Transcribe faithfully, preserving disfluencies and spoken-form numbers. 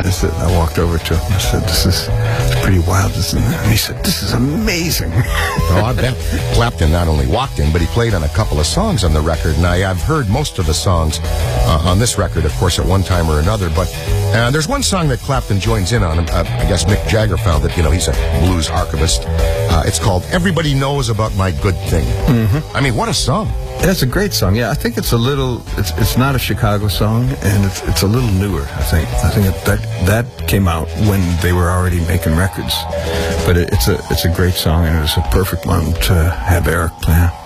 I said, I walked over to him. I said, "This is it's pretty wild, isn't it?" And he said, "This is amazing." Oh, I bet. Clapton not only walked in, but he played on a couple of songs on the record. And I, I've heard most of the songs uh, on this record, of course, at one time or another. But uh, there's one song that Clapton joins in on. Uh, I guess Mick Jagger found that, you know, he's a blues archivist. Uh, it's called "Everybody Knows About My Good Thing." Mm-hmm. I mean, what a song. That's a great song. Yeah, I think it's a little, it's it's not a Chicago song, and it's it's a little newer, I think. I think it, that that came out when they were already making records. But it, it's a it's a great song, and it was a perfect one to have Eric play.